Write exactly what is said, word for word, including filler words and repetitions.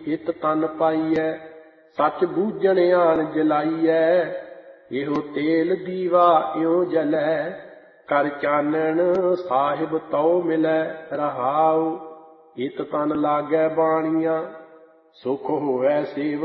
ਹਿਤ ਤਨ ਪਾਈਐ। ਸੱਚ ਬੂਝਣ ਆਣ ਜਲਾਈਐ, ਇਹੋ ਤੇਲ ਦੀਵਾ ਇਉ ਜਲੈ। ਕਰ ਚਾਨਣ ਸਾਹਿਬ ਤਉ ਮਿਲੈ ਰਹਾਉ, ਹਿਤ ਤਨ ਲਾਗੈ ਬਾਣੀਆਂ। ਸੁਖ ਹੋਵੈ ਸੇਵ